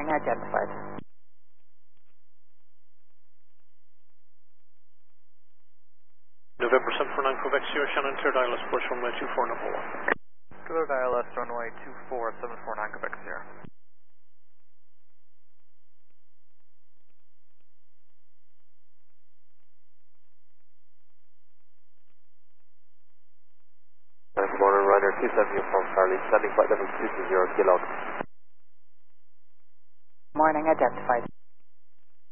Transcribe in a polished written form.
morning, identified. November 749 Quebec Sierra Shannon, clear dial approach runway 24 number 1. Clear dial runway 24, 749 Quebec Sierra. Good morning, Ryder 270 from Charlie, standing flight level 220 kilo. Morning, identified.